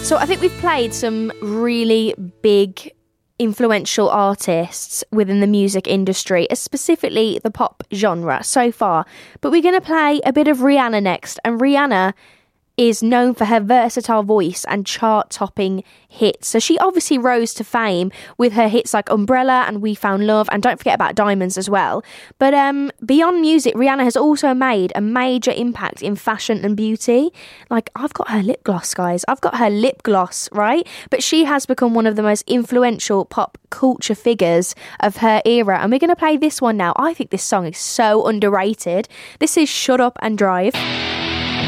So I think we've played some really big, influential artists within the music industry, specifically the pop genre so far. But we're going to play a bit of Rihanna next. And Rihanna is known for her versatile voice and chart-topping hits. So she obviously rose to fame with her hits like Umbrella and We Found Love, and don't forget about Diamonds as well. But beyond music, Rihanna has also made a major impact in fashion and beauty. Like, I've got her lip gloss, guys. I've got her lip gloss, right? But she has become one of the most influential pop culture figures of her era. And we're going to play this one now. I think this song is so underrated. This is Shut Up and Drive.